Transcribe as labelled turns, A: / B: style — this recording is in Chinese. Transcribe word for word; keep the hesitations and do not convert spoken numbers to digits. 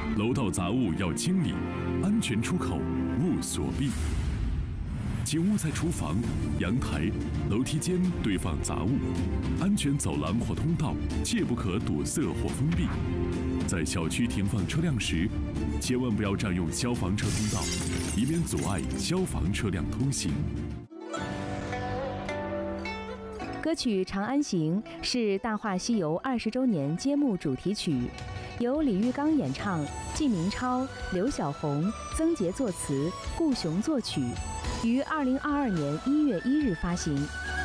A: 楼道杂物要清理，安全出口勿锁闭。请勿在厨房、阳台、楼梯间堆放杂物，安全走廊或通道切不可堵塞或封闭。在小区停放车辆时，千万不要占用消防车通道，以免阻碍消防车辆通行。
B: 歌曲《长安行》是《大话西游》二十周年揭幕主题曲，由李玉刚演唱，纪明超、刘晓红、曾洁作词，顾雄作曲，于二零二二年一月一日发行。